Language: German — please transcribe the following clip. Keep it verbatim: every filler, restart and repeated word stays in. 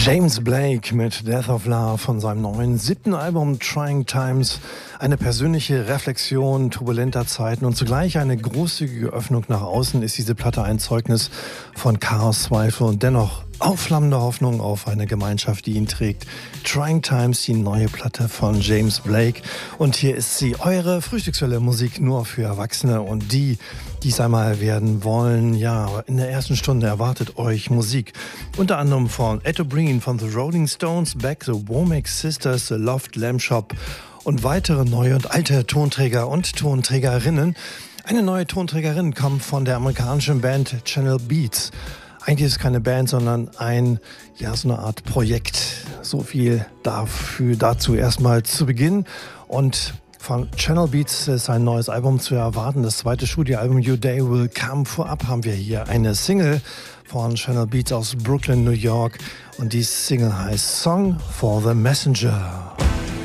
James Blake mit Death of Love von seinem neuen siebten Album Trying Times. Eine persönliche Reflexion turbulenter Zeiten und zugleich eine großzügige Öffnung nach außen ist diese Platte ein Zeugnis von Chaos, Zweifel und dennoch aufflammende Hoffnung auf eine Gemeinschaft, die ihn trägt. Trying Times, die neue Platte von James Blake. Und hier ist sie, eure Frühstückswelle Musik nur für Erwachsene und die, die es einmal werden wollen. Ja, in der ersten Stunde erwartet euch Musik. Unter anderem von Ed O'Brien, von The Rolling Stones, Beck, The Womack Sisters, The Loft Lamb Shop und weitere neue und alte Tonträger und Tonträgerinnen. Eine neue Tonträgerin kommt von der amerikanischen Band Channel Beats. Eigentlich ist es keine Band, sondern ein, ja, so eine Art Projekt. So viel dafür, dazu erstmal zu Beginn. Und von Channel Beats ist ein neues Album zu erwarten. Das zweite Studioalbum Your Day Will Come. Vorab haben wir hier eine Single von Channel Beats aus Brooklyn, New York. Und die Single heißt Song for the Messenger.